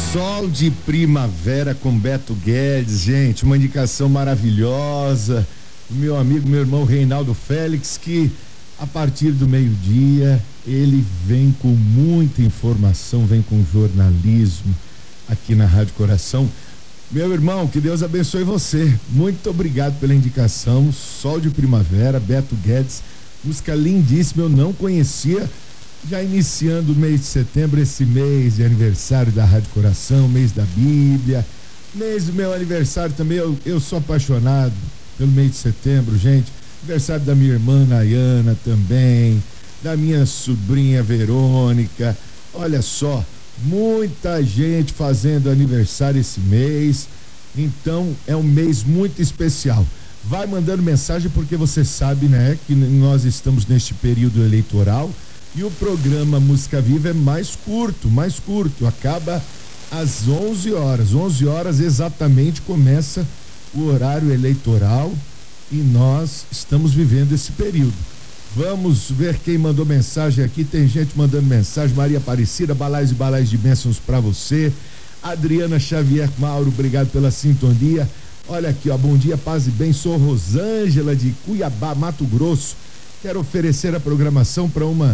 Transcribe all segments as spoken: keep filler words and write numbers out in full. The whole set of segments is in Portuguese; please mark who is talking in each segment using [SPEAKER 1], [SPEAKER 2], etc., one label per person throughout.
[SPEAKER 1] Sol de Primavera com Beto Guedes, gente, uma indicação maravilhosa do meu amigo, meu irmão Reinaldo Félix, que a partir do meio-dia ele vem com muita informação, vem com jornalismo aqui na Rádio Coração. Meu irmão, que Deus abençoe você. Muito obrigado pela indicação. Sol de Primavera, Beto Guedes, música lindíssima, eu não conhecia. Já iniciando o mês de setembro, esse mês de aniversário da Rádio Coração, mês da Bíblia, mês do meu aniversário também. Eu, eu sou apaixonado pelo mês de setembro, gente. Aniversário da minha irmã Nayana também, da minha sobrinha Verônica. Olha só, muita gente fazendo aniversário esse mês. Então é um mês muito especial. Vai mandando mensagem, porque você sabe, né, que nós estamos neste período eleitoral. E o programa Música Viva é mais curto, mais curto, acaba às onze horas, onze horas exatamente começa o horário eleitoral e nós estamos vivendo esse período. Vamos ver quem mandou mensagem aqui, tem gente mandando mensagem. Maria Aparecida, balais e balais de bênçãos para você. Adriana Xavier Mauro, obrigado pela sintonia. Olha aqui, ó, bom dia, paz e bem, sou Rosângela de Cuiabá, Mato Grosso. Quero oferecer a programação para uma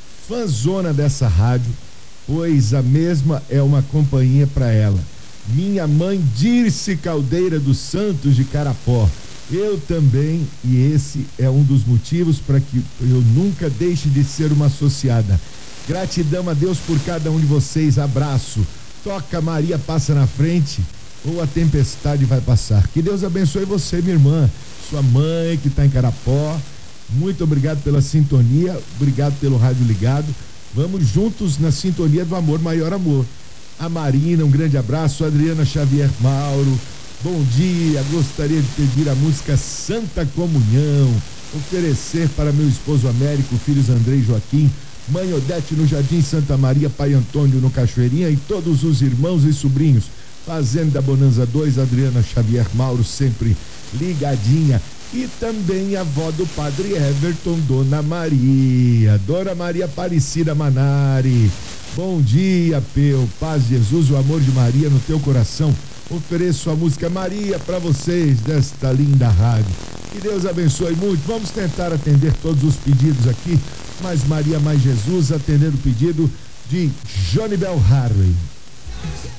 [SPEAKER 1] fãzona dessa rádio, pois a mesma é uma companhia para ela. Minha mãe Dirce Caldeira dos Santos de Carapó. Eu também, e esse é um dos motivos para que eu nunca deixe de ser uma associada. Gratidão a Deus por cada um de vocês. Abraço. Toca Maria Passa na Frente ou a tempestade vai passar. Que Deus abençoe você, minha irmã, sua mãe que está em Carapó. Muito obrigado pela sintonia, obrigado pelo rádio ligado. Vamos juntos na sintonia do amor, maior amor. A Marina, um grande abraço. Adriana Xavier Mauro, bom dia. Gostaria de pedir a música Santa Comunhão, oferecer para meu esposo Américo, filhos Andrei e Joaquim, mãe Odete no Jardim Santa Maria, pai Antônio no Cachoeirinha e todos os irmãos e sobrinhos. Fazenda Bonanza dois, Adriana Xavier Mauro, sempre ligadinha. E também a avó do padre Everton, Dona Maria, Dona Maria Aparecida Manari. Bom dia, Peu, paz de Jesus, o amor de Maria no teu coração. Ofereço a música Maria para vocês desta linda rádio. Que Deus abençoe muito. Vamos tentar atender todos os pedidos aqui, mais Maria, mais Jesus, atendendo o pedido de Johnny Bell Harley.